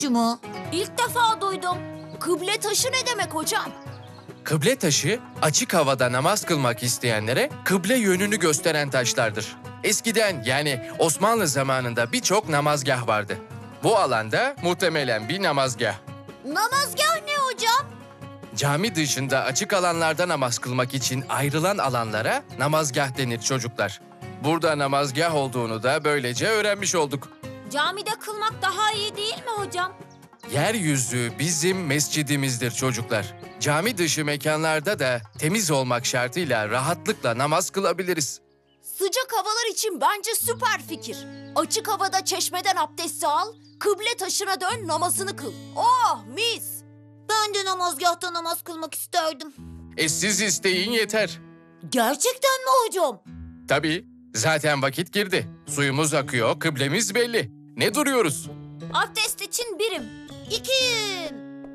mu? İlk defa duydum. Kıble taşı ne demek hocam? Kıble taşı, açık havada namaz kılmak isteyenlere kıble yönünü gösteren taşlardır. Eskiden yani Osmanlı zamanında birçok namazgah vardı. Bu alanda muhtemelen bir namazgah. Namazgah ne hocam? Cami dışında açık alanlarda namaz kılmak için ayrılan alanlara namazgah denir çocuklar. Burada namazgah olduğunu da böylece öğrenmiş olduk. Camide kılmak daha iyi değil mi hocam? Yeryüzü bizim mescidimizdir çocuklar. Cami dışı mekanlarda da temiz olmak şartıyla rahatlıkla namaz kılabiliriz. Sıcak havalar için bence süper fikir. Açık havada çeşmeden abdesti al, kıble taşına dön, namazını kıl. Oh mis! Ben de namazgahta namaz kılmak isterdim. Siz isteyin yeter. Gerçekten mi hocam? Tabii, zaten vakit girdi. Suyumuz akıyor, kıblemiz belli. Ne duruyoruz? Abdest için birim. 2.